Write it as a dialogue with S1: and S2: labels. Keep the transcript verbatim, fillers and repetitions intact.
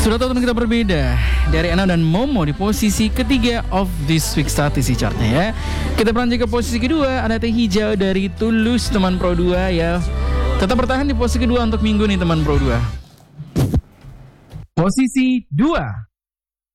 S1: Sudah tahu teman kita berbeda dari Ana dan Momo di posisi ketiga of this week statistik chartnya ya. Kita beranjak ke posisi kedua, ada Teh Hijau dari Tulus teman Pro dua ya. Tetap bertahan di posisi kedua untuk minggu nih teman Pro dua. Posisi dua.